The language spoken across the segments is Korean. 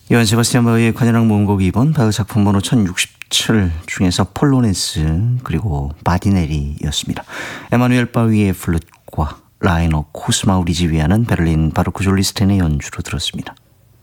요한 세바스찬 바흐의 관현악 모음곡 2번 바흐 작품 번호 1067 중에서 폴로네스 그리고 바디네리였습니다. 에마누엘 바흐의 플룻과 라이너 코스마우리지 위하는 베를린 바로크 졸리스텐의 연주로 들었습니다.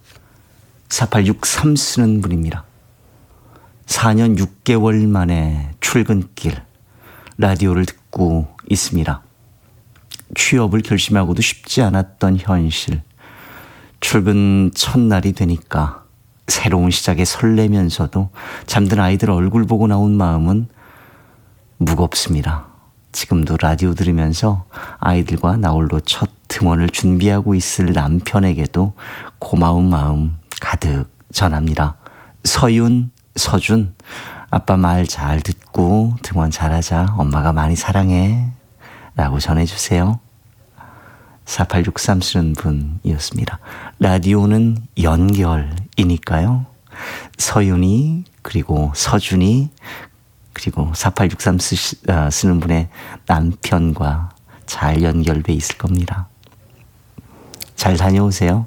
4863 쓰는 분입니다. 4년 6개월 만에 출근길 라디오를 듣고 있습니다. 취업을 결심하고도 쉽지 않았던 현실. 출근 첫날이 되니까 새로운 시작에 설레면서도 잠든 아이들 얼굴 보고 나온 마음은 무겁습니다. 지금도 라디오 들으면서 아이들과 나 홀로 첫 등원을 준비하고 있을 남편에게도 고마운 마음 가득 전합니다. 서윤, 서준, 아빠 말 잘 듣고 등원 잘하자. 엄마가 많이 사랑해. 라고 전해주세요. 4863 쓰는 분이었습니다. 라디오는 연결이니까요. 서윤이 그리고 서준이 그리고 4863 쓰는 분의 남편과 잘 연결돼 있을 겁니다. 잘 다녀오세요.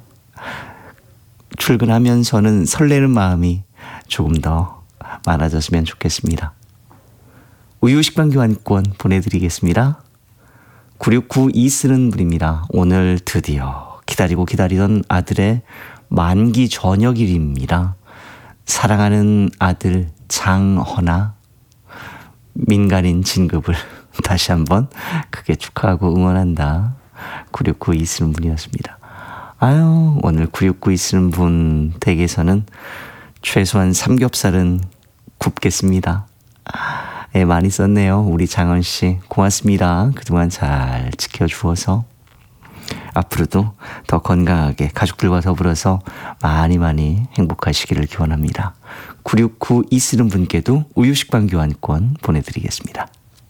출근하면서는 설레는 마음이 조금 더 많아졌으면 좋겠습니다. 우유 식빵 교환권 보내드리겠습니다. 9692 쓰는 분입니다. 오늘 드디어 기다리던 아들의 만기 저녁일입니다. 사랑하는 아들 장헌아 민간인 진급을 다시 한번 크게 축하하고 응원한다. 9692 쓰는 분이었습니다. 아유, 오늘 9692 쓰는 분 댁에서는 최소한 삼겹살은 굽겠습니다. 네, 많이 썼네요. 우리 장헌 씨 고맙습니다. 그동안 잘 지켜주어서 앞으로도 더 건강하게 가족들과 더불어서 많이 행복하시기를 기원합니다. 9692 쓰는 분께도 우유식빵 교환권 보내드리겠습니다.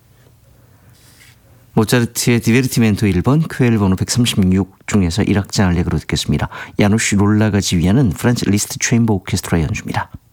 모차르트의 디베르티멘토 1번 퀘일 번호 136 중에서 1악장 알레그로 듣겠습니다. 야누시 롤라가 지휘하는 프란츠 리스트 체인버 오케스트라 연주입니다.